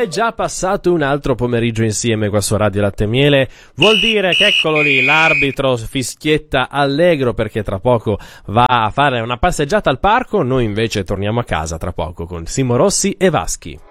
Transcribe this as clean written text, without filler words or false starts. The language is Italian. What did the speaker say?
è già passato un altro pomeriggio insieme qua su Radio Latte e Miele. Vuol dire che eccolo lì, l'arbitro fischietta allegro perché tra poco va a fare una passeggiata al parco. Noi invece torniamo a casa tra poco con Simo Rossi e Vaschi.